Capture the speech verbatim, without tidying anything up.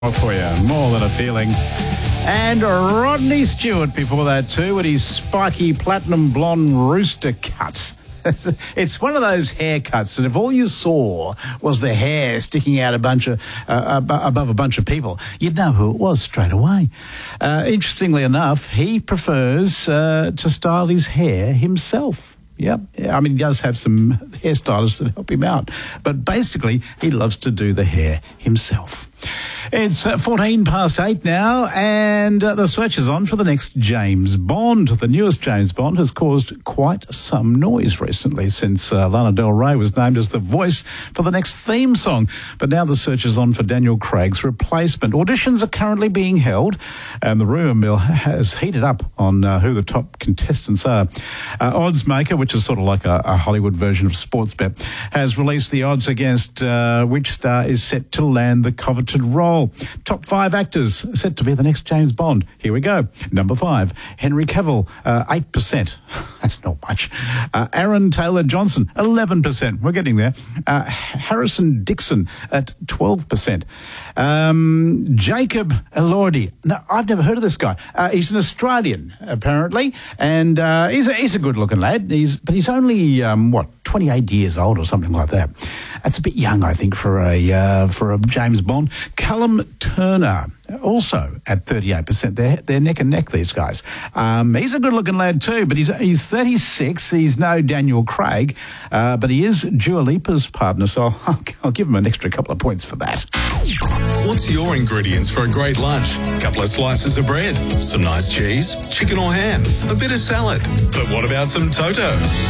For you, more than a feeling. And Rodney Stewart before that too, with his spiky platinum blonde rooster cuts. It's one of those haircuts that if all you saw was the hair sticking out a bunch of uh, above a bunch of people, you'd know who it was straight away. Uh, interestingly enough, he prefers uh, to style his hair himself. Yep. I mean, he does have some hairstylists that help him out, but basically he loves to do the hair himself. It's uh, fourteen past eight now, and uh, the search is on for the next James Bond. The newest James Bond has caused quite some noise recently since uh, Lana Del Rey was named as the voice for the next theme song. But now the search is on for Daniel Craig's replacement. Auditions are currently being held, and the rumour mill has heated up on uh, who the top contestants are. Uh, Oddsmaker, which is sort of like a, a Hollywood version of Sportsbet, has released the odds against uh, which star is set to land the coveted role. Top five actors set to be the next James Bond. Here we go. Number five, Henry Cavill, uh, eight percent. That's not much. Uh, Aaron Taylor-Johnson, eleven percent. We're getting there. Uh, Harrison Dixon at twelve percent. Um, Jacob Elordi. No, I've never heard of this guy. Uh, he's an Australian, apparently, and uh, he's, a, he's a good-looking lad. He's, but he's only, um, what, twenty-eight years old or something like that. That's a bit young, I think, for a uh, for a James Bond. Callum Turner, also at thirty-eight percent. They're, they're neck and neck, these guys. Um, he's a good-looking lad too, but he's he's thirty-six. He's no Daniel Craig, uh, but he is Dua Lipa's partner, so I'll, I'll give him an extra couple of points for that. What's your ingredients for a great lunch? Couple of slices of bread, some nice cheese, chicken or ham, a bit of salad. But what about some Toto?